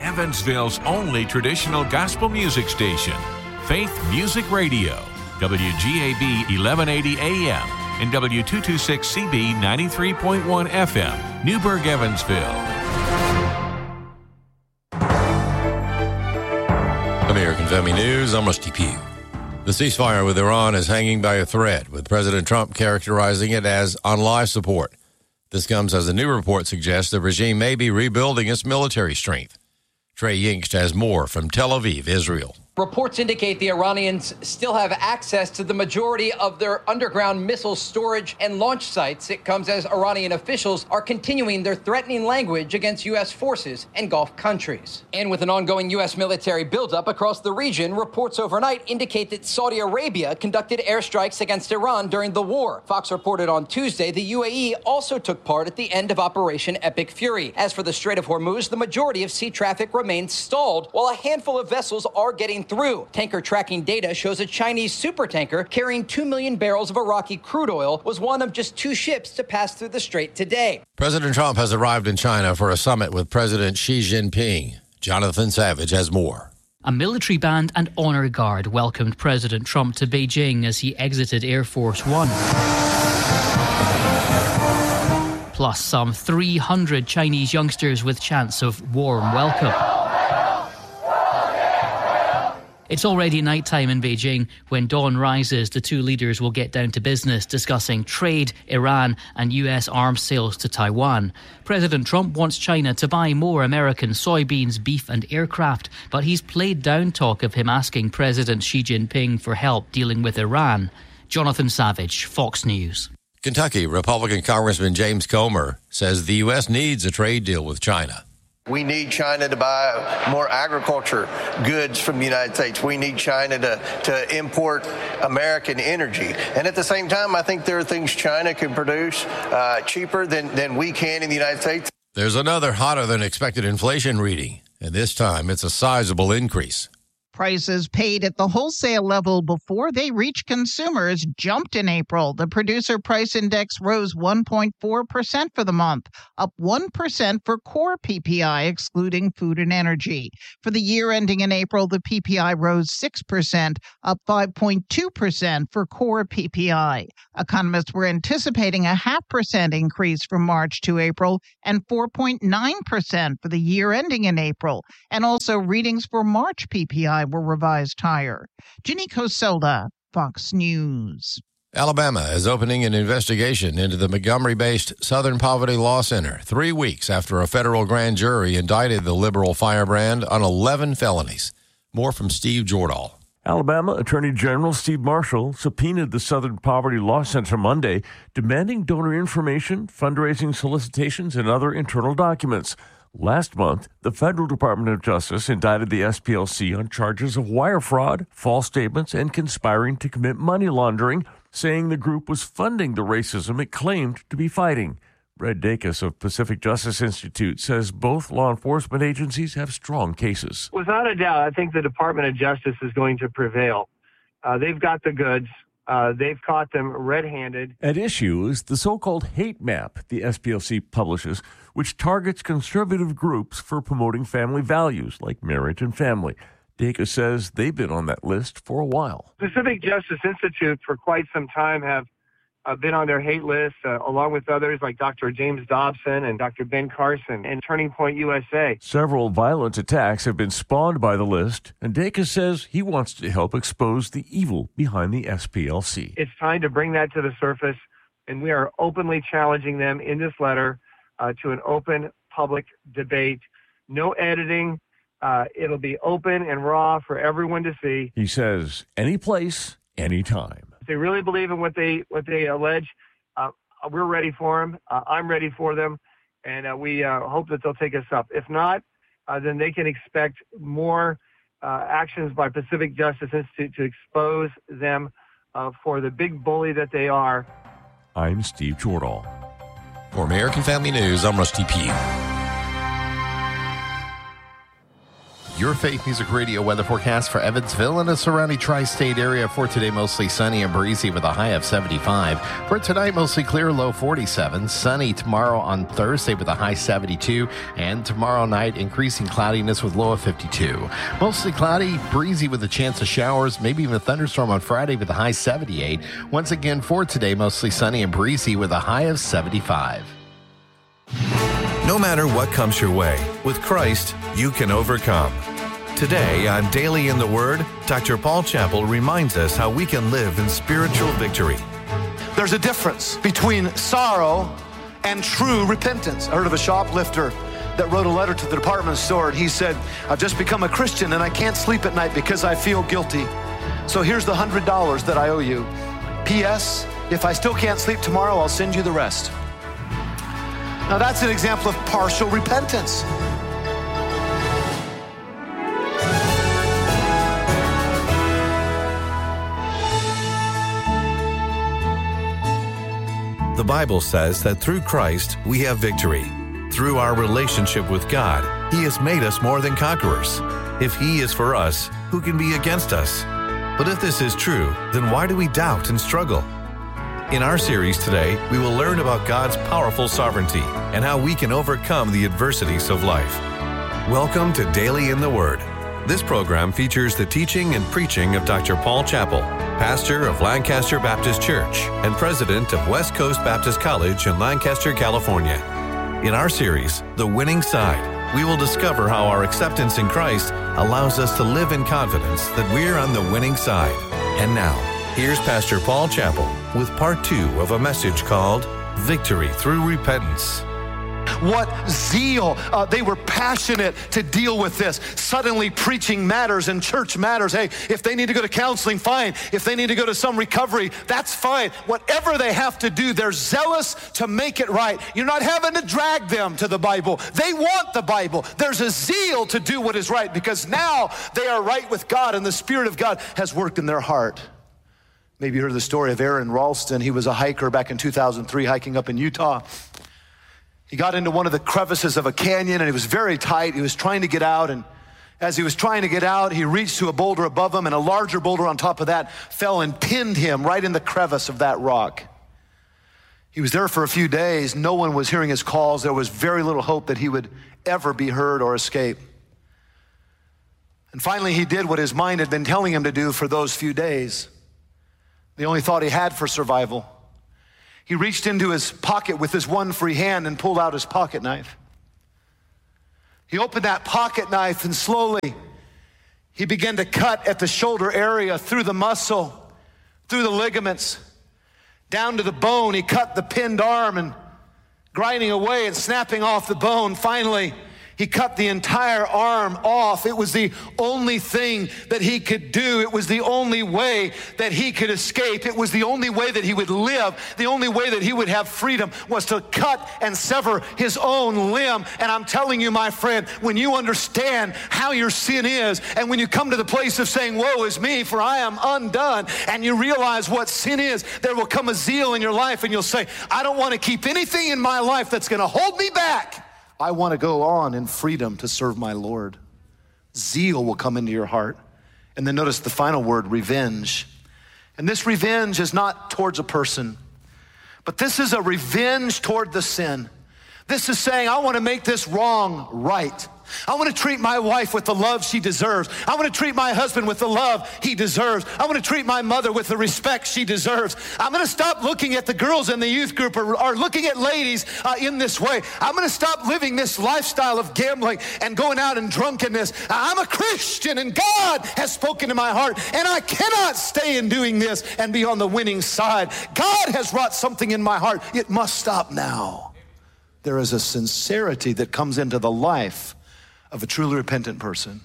Evansville's only traditional gospel music station, Faith Music Radio, WGAB 1180 AM and W226CB 93.1 FM, Newburgh, Evansville. American Family News, I'm Rusty Pugh. The ceasefire with Iran is hanging by a thread, with President Trump characterizing it as on life support. This comes as a new report suggests the regime may be rebuilding its military strength. Trey Yingst has more from Tel Aviv, Israel. Reports indicate the Iranians still have access to the majority of their underground missile storage and launch sites. It comes as Iranian officials are continuing their threatening language against U.S. forces and Gulf countries. And with an ongoing U.S. military buildup across the region, reports overnight indicate that Saudi Arabia conducted airstrikes against Iran during the war. Fox reported on Tuesday the UAE also took part at the end of Operation Epic Fury. As for the Strait of Hormuz, the majority of sea traffic remains stalled, while a handful of vessels are getting through. Tanker tracking data shows a Chinese supertanker carrying 2 million barrels of Iraqi crude oil was one of just 2 ships to pass through the strait today. President Trump has arrived in China for a summit with President Xi Jinping. Jonathan Savage has more. A military band and honor guard welcomed President Trump to Beijing as he exited Air Force One. Plus some 300 Chinese youngsters with chants of warm welcome. It's already nighttime in Beijing. When dawn rises, the two leaders will get down to business, discussing trade, Iran and US arms sales to Taiwan. President Trump wants China to buy more American soybeans, beef and aircraft, but he's played down talk of him asking President Xi Jinping for help dealing with Iran. Jonathan Savage, Fox News. Kentucky Republican Congressman James Comer says the U.S. needs a trade deal with China. We need China to buy more agriculture goods from the United States. We need China to import American energy. And at the same time, I think there are things China can produce cheaper than we can in the United States. There's another hotter than expected inflation reading, and this time it's a sizable increase. Prices paid at the wholesale level before they reach consumers jumped in April. The producer price index rose 1.4% for the month, up 1% for core PPI, excluding food and energy. For the year ending in April, the PPI rose 6%, up 5.2% for core PPI. Economists were anticipating a 0.5% increase from March to April and 4.9% for the year ending in April. And also readings for March PPI were revised higher. Ginny Coselda, Fox News. Alabama is opening an investigation into the Montgomery-based Southern Poverty Law Center 3 weeks after a federal grand jury indicted the liberal firebrand on 11 felonies. More from Steve Jordahl. Alabama Attorney General Steve Marshall subpoenaed the Southern Poverty Law Center Monday, demanding donor information, fundraising solicitations, and other internal documents. Last month, the Federal Department of Justice indicted the SPLC on charges of wire fraud, false statements, and conspiring to commit money laundering, saying the group was funding the racism it claimed to be fighting. Brad Dacus of Pacific Justice Institute says both law enforcement agencies have strong cases. Without a doubt, I think the Department of Justice is going to prevail. They've got the goods. They've caught them red-handed. At issue is the so-called hate map the SPLC publishes, which targets conservative groups for promoting family values like marriage and family. Dacus says they've been on that list for a while. Pacific Justice Institute for quite some time have been on their hate list, along with others like Dr. James Dobson and Dr. Ben Carson and Turning Point USA. Several violent attacks have been spawned by the list, and Dacus says he wants to help expose the evil behind the SPLC. It's time to bring that to the surface, and we are openly challenging them in this letter to an open public debate. No editing. It'll be open and raw for everyone to see. He says, any place, any time. If they really believe in what they allege, we're ready for them. I'm ready for them, and we hope that they'll take us up. If not, then they can expect more actions by Pacific Justice Institute to expose them for the big bully that they are. I'm Steve Jordahl. For American Family News, I'm Rusty Pugh. Your Faith Music Radio weather forecast for Evansville and the surrounding tri-state area. For today, mostly sunny and breezy with a high of 75. For tonight, mostly clear, low 47. Sunny tomorrow on Thursday with a high 72. And tomorrow night, increasing cloudiness with low of 52. Mostly cloudy, breezy with a chance of showers, maybe even a thunderstorm on Friday with a high 78. Once again, for today, mostly sunny and breezy with a high of 75. No matter what comes your way, with Christ, you can overcome. Today on Daily in the Word, Dr. Paul Chappell reminds us how we can live in spiritual victory. There's a difference between sorrow and true repentance. I heard of a shoplifter that wrote a letter to the department store, and he said, I've just become a Christian and I can't sleep at night because I feel guilty. So here's the $100 that I owe you. P.S. If I still can't sleep tomorrow, I'll send you the rest. Now that's an example of partial repentance. The Bible says that through Christ we have victory. Through our relationship with God, He has made us more than conquerors. If He is for us, who can be against us? But if this is true, then why do we doubt and struggle? In our series today, we will learn about God's powerful sovereignty and how we can overcome the adversities of life. Welcome to Daily in the Word. This program features the teaching and preaching of Dr. Paul Chappell, pastor of Lancaster Baptist Church and president of West Coast Baptist College in Lancaster, California. In our series, The Winning Side, we will discover how our acceptance in Christ allows us to live in confidence that we're on the winning side. And now, here's Pastor Paul Chappell with part 2 of a message called Victory Through Repentance. What zeal. They were passionate to deal with this. Suddenly preaching matters and church matters. Hey, if they need to go to counseling, fine. If they need to go to some recovery, that's fine. Whatever they have to do, they're zealous to make it right. You're not having to drag them to the Bible. They want the Bible. There's a zeal to do what is right because now they are right with God and the Spirit of God has worked in their heart. Maybe you heard the story of Aaron Ralston. He was a hiker back in 2003 hiking up in Utah. He got into one of the crevices of a canyon and it was very tight. He was trying to get out, and as he was trying to get out, he reached to a boulder above him, and a larger boulder on top of that fell and pinned him right in the crevice of that rock. He was there for a few days. No one was hearing his calls. There was very little hope that he would ever be heard or escape. And finally, he did what his mind had been telling him to do for those few days. The only thought he had for survival. He reached into his pocket with his one free hand and pulled out his pocket knife. He opened that pocket knife and slowly he began to cut at the shoulder area, through the muscle, through the ligaments, down to the bone. He cut the pinned arm and grinding away and snapping off the bone. Finally, he cut the entire arm off. It was the only thing that he could do. It was the only way that he could escape. It was the only way that he would live. The only way that he would have freedom was to cut and sever his own limb. And I'm telling you, my friend, when you understand how your sin is, and when you come to the place of saying, woe is me, for I am undone, and you realize what sin is, there will come a zeal in your life, and you'll say, I don't want to keep anything in my life that's going to hold me back. I want to go on in freedom to serve my Lord. Zeal will come into your heart. And then notice the final word, revenge. And this revenge is not towards a person, but this is a revenge toward the sin. This is saying, I want to make this wrong right. I want to treat my wife with the love she deserves. I want to treat my husband with the love he deserves. I want to treat my mother with the respect she deserves. I'm going to stop looking at the girls in the youth group or looking at ladies in this way. I'm going to stop living this lifestyle of gambling and going out and drunkenness. I'm a Christian and God has spoken to my heart, and I cannot stay in doing this and be on the winning side. God has wrought something in my heart. It must stop now. There is a sincerity that comes into the life of a truly repentant person.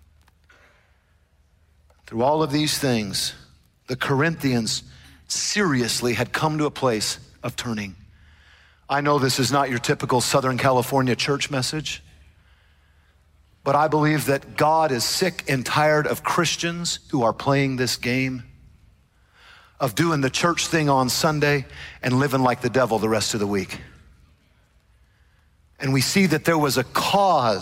Through all of these things, the Corinthians seriously had come to a place of turning. I know this is not your typical Southern California church message, but I believe that God is sick and tired of Christians who are playing this game, of doing the church thing on Sunday and living like the devil the rest of the week. And we see that there was a cause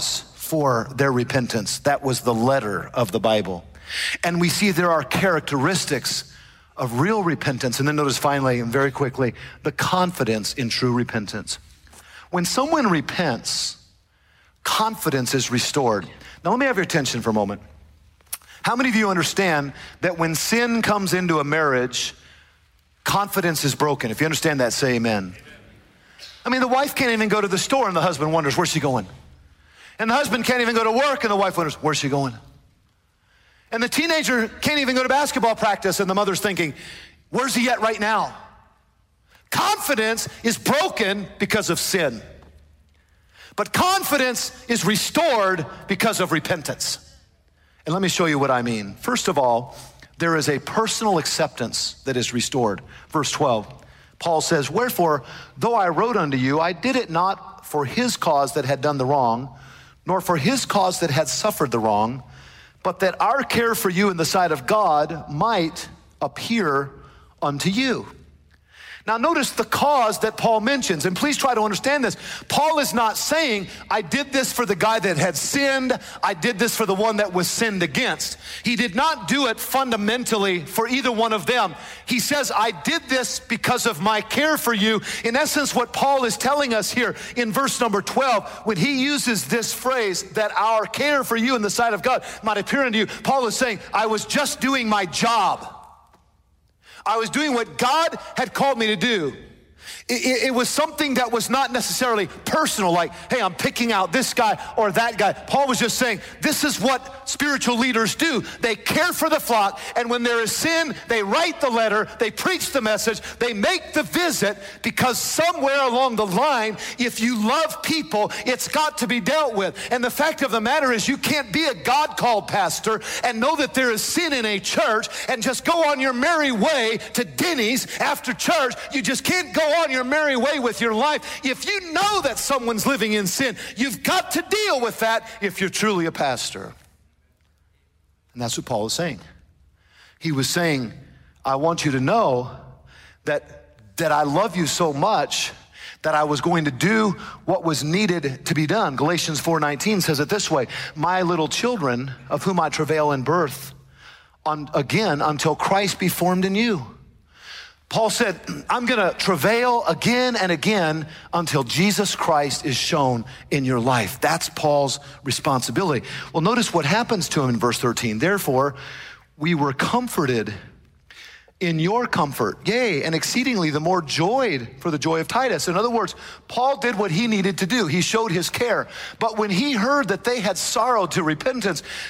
for their repentance. That was the letter of the Bible. And we see there are characteristics of real repentance. And then notice finally, and very quickly, the confidence in true repentance. When someone repents, confidence is restored. Now let me have your attention for a moment. How many of you understand that when sin comes into a marriage, confidence is broken? If you understand that, say amen. I mean, the wife can't even go to the store and the husband wonders, where's she going? And the husband can't even go to work and the wife wonders, where's she going? And the teenager can't even go to basketball practice and the mother's thinking, where's he at right now? Confidence is broken because of sin. But confidence is restored because of repentance. And let me show you what I mean. First of all, there is a personal acceptance that is restored. Verse 12, Paul says, wherefore, though I wrote unto you, I did it not for his cause that had done the wrong, nor for his cause that had suffered the wrong, but that our care for you in the sight of God might appear unto you. Now notice the cause that Paul mentions, and please try to understand this. Paul is not saying, I did this for the guy that had sinned, I did this for the one that was sinned against. He did not do it fundamentally for either one of them. He says, I did this because of my care for you. In essence, what Paul is telling us here in verse number 12, when he uses this phrase, that our care for you in the sight of God might appear unto you, Paul is saying, I was just doing my job. I was doing what God had called me to do. It was something that was not necessarily personal, like, hey, I'm picking out this guy or that guy. Paul was just saying, this is what spiritual leaders do. They care for the flock, and when there is sin, they write the letter, they preach the message, they make the visit, because somewhere along the line, if you love people, it's got to be dealt with. And the fact of the matter is, you can't be a God-called pastor and know that there is sin in a church and just go on your merry way to Denny's after church. You just can't go on your merry way with your life. If you know that someone's living in sin, you've got to deal with that if you're truly a pastor. And that's what Paul is saying. He was saying, I want you to know that I love you so much that I was going to do what was needed to be done. Galatians 4:19 says it this way, my little children, of whom I travail in birth, again until Christ be formed in you. Paul said, I'm going to travail again and again until Jesus Christ is shown in your life. That's Paul's responsibility. Well, notice what happens to him in verse 13. Therefore, we were comforted in your comfort, yea, and exceedingly the more joyed for the joy of Titus. In other words, Paul did what he needed to do. He showed his care. But when he heard that they had sorrowed to repentance,